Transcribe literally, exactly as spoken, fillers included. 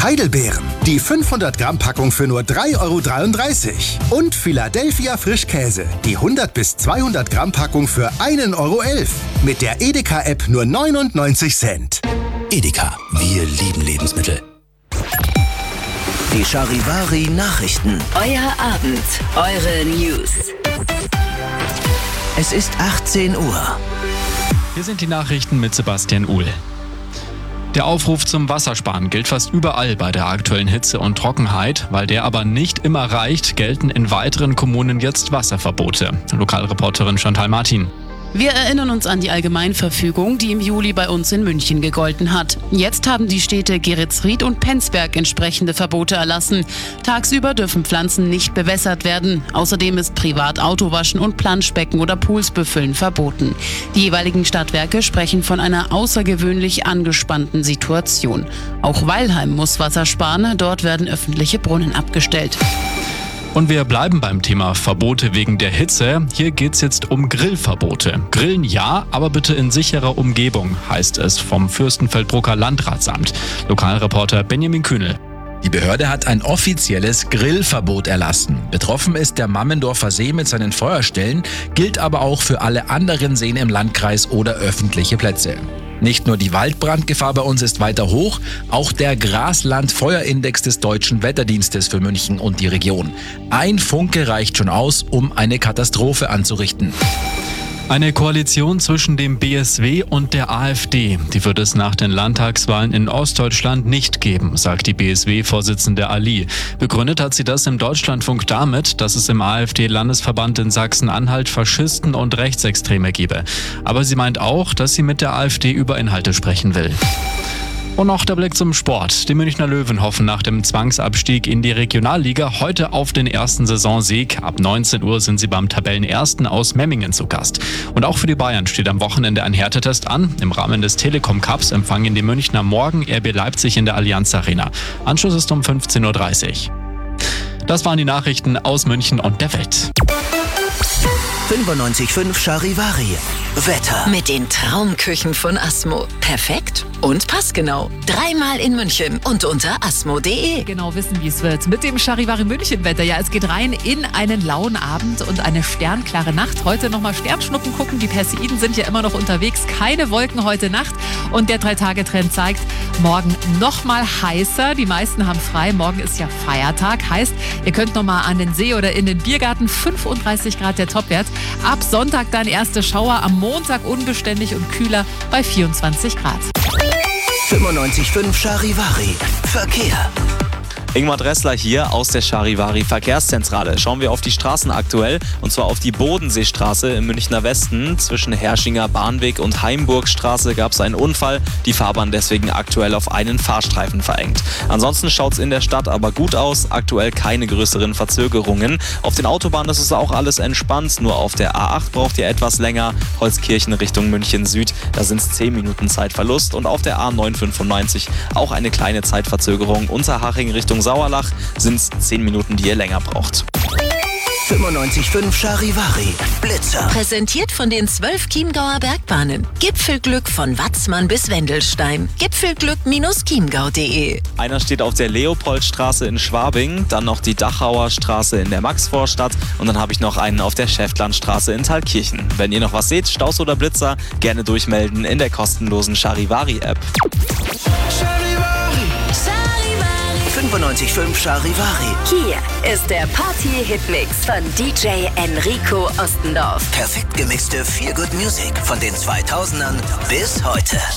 Heidelbeeren, die fünfhundert Gramm Packung für nur drei Euro dreiunddreißig. Und Philadelphia Frischkäse, die hundert bis zweihundert Gramm Packung für ein Euro elf. Mit der Edeka-App nur neunundneunzig Cent. Edeka, wir lieben Lebensmittel. Die Charivari Nachrichten. Euer Abend, eure News. Es ist achtzehn Uhr. Hier sind die Nachrichten mit Sebastian Uhl. Der Aufruf zum Wassersparen gilt fast überall bei der aktuellen Hitze und Trockenheit. Weil der aber nicht immer reicht, gelten in weiteren Kommunen jetzt Wasserverbote. Lokalreporterin Chantal Martin. Wir erinnern uns an die Allgemeinverfügung, die im Juli bei uns in München gegolten hat. Jetzt haben die Städte Geretsried und Penzberg entsprechende Verbote erlassen. Tagsüber dürfen Pflanzen nicht bewässert werden. Außerdem ist privat Autowaschen und Planschbecken oder Pools befüllen verboten. Die jeweiligen Stadtwerke sprechen von einer außergewöhnlich angespannten Situation. Auch Weilheim muss Wasser sparen, dort werden öffentliche Brunnen abgestellt. Und wir bleiben beim Thema Verbote wegen der Hitze. Hier geht's jetzt um Grillverbote. Grillen ja, aber bitte in sicherer Umgebung, heißt es vom Fürstenfeldbrucker Landratsamt. Lokalreporter Benjamin Kühnel. Die Behörde hat ein offizielles Grillverbot erlassen. Betroffen ist der Mammendorfer See mit seinen Feuerstellen, gilt aber auch für alle anderen Seen im Landkreis oder öffentliche Plätze. Nicht nur die Waldbrandgefahr bei uns ist weiter hoch, auch der Grasland-Feuerindex des Deutschen Wetterdienstes für München und die Region. Ein Funke reicht schon aus, um eine Katastrophe anzurichten. Eine Koalition zwischen dem B S W und der AfD, die wird es nach den Landtagswahlen in Ostdeutschland nicht geben, sagt die B S W-Vorsitzende Ali. Begründet hat sie das im Deutschlandfunk damit, dass es im AfD-Landesverband in Sachsen-Anhalt Faschisten und Rechtsextreme gebe. Aber sie meint auch, dass sie mit der AfD über Inhalte sprechen will. Und noch der Blick zum Sport. Die Münchner Löwen hoffen nach dem Zwangsabstieg in die Regionalliga heute auf den ersten Saisonsieg. Ab neunzehn Uhr sind sie beim Tabellenersten aus Memmingen zu Gast. Und auch für die Bayern steht am Wochenende ein Härtetest an. Im Rahmen des Telekom Cups empfangen die Münchner morgen R B Leipzig in der Allianz Arena. Anschluss ist um fünfzehn Uhr dreißig. Das waren die Nachrichten aus München und der Welt. fünfundneunzig Komma fünf Charivari. Wetter. Mit den Traumküchen von Asmo. Perfekt und passgenau. Dreimal in München und unter asmo punkt de. Genau wissen, wie es wird. Mit dem Charivari München Wetter. Ja, es geht rein in einen lauen Abend und eine sternklare Nacht. Heute nochmal Sternschnuppen gucken. Die Perseiden sind ja immer noch unterwegs. Keine Wolken heute Nacht. Und der Drei-Tage-Trend zeigt, morgen nochmal heißer. Die meisten haben frei. Morgen ist ja Feiertag. Heißt, ihr könnt nochmal an den See oder in den Biergarten. fünfunddreißig Grad der Topwert. Ab Sonntag dann erste Schauer. Am Montag unbeständig und kühler bei vierundzwanzig Grad. fünfundneunzig Komma fünf Charivari. Verkehr. Ingmar Dressler hier aus der Charivari Verkehrszentrale. Schauen wir auf die Straßen aktuell, und zwar auf die Bodenseestraße im Münchner Westen. Zwischen Herschinger Bahnweg und Heimburgstraße gab es einen Unfall. Die Fahrbahn deswegen aktuell auf einen Fahrstreifen verengt. Ansonsten schaut es in der Stadt aber gut aus. Aktuell keine größeren Verzögerungen. Auf den Autobahnen ist es auch alles entspannt. Nur auf der A acht braucht ihr etwas länger. Holzkirchen Richtung München Süd. Da sind es zehn Minuten Zeitverlust. Und auf der A neun fünfundneunzig auch eine kleine Zeitverzögerung. Unterhaching Richtung Sauerlach sind es zehn Minuten, die ihr länger braucht. fünfundneunzig Komma fünf Charivari. Blitzer. Präsentiert von den zwölf Chiemgauer Bergbahnen. Gipfelglück von Watzmann bis Wendelstein. Gipfelglück Chiemgau punkt de. Einer steht auf der Leopoldstraße in Schwabing, dann noch die Dachauer Straße in der Maxvorstadt und dann habe ich noch einen auf der Schäftlandstraße in Thalkirchen. Wenn ihr noch was seht, Staus oder Blitzer, gerne durchmelden in der kostenlosen Charivari-App. fünfundneunzig Komma fünf Charivari. Hier ist der Party-Hitmix von D J Enrico Ostendorf. Perfekt gemixte Feel-Good Music von den zweitausendern bis heute.